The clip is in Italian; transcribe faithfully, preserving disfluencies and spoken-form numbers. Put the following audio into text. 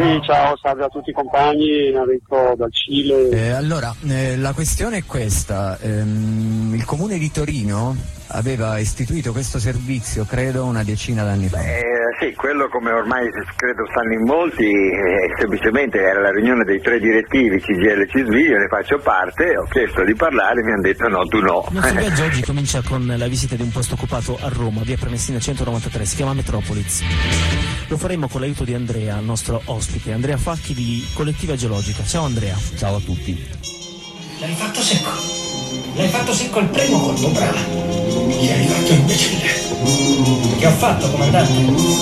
Sì, ciao, salve a tutti i compagni, Enrico dal Cile. Eh, allora, eh, la questione è questa, ehm, il comune di Torino aveva istituito questo servizio, credo, una decina d'anni fa. Eh, sì, quello come ormai credo stanno in molti, eh, semplicemente era la riunione dei tre direttivi C G I L e C S V, io ne faccio parte, ho chiesto di parlare, mi hanno detto no, tu no. Il nostro viaggio oggi comincia con la visita di un posto occupato a Roma, via Premessina centonovantatré, si chiama Metropolis. Lo faremo con l'aiuto di Andrea, il nostro ospite, Andrea Facchi di Collettiva Geologica. Ciao Andrea. Ciao a tutti. L'hai fatto secco, l'hai fatto secco il primo colpo, brava. Gli hai fatto imbecille. Che ho fatto, comandante?